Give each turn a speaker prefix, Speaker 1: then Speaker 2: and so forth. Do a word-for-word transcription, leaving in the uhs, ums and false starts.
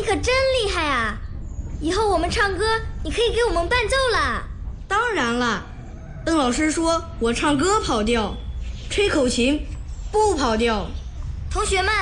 Speaker 1: 可真厉害啊！以后我们唱歌，你可以给我们伴奏啦。
Speaker 2: 当然了，邓老师说我唱歌跑调，吹口琴不跑调。
Speaker 1: 同学们，